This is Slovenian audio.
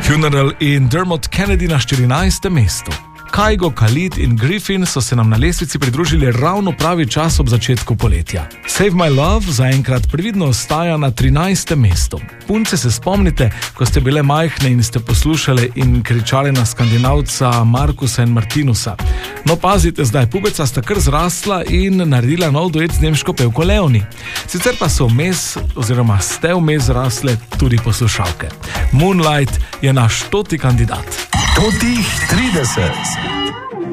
Funeral in Dermot Kennedy na 14. mestu. Kygo, Khalid in Griffin so se nam na lestvici pridružili ravno pravi čas ob začetku poletja. Save My Love zaenkrat previdno ostaja na 13. mestu. Punce, se spomnite, ko ste bile majhne in ste poslušale in kričale na skandinavca Markusa in Martinusa. No, pazite, zdaj pubeca sta kar zrasla in naredila nov duet z nemško pevko Leoni. Sicer pa so ste vmes zrasle tudi poslušalke. Moonlight je naš 100. kandidat. Totih 30.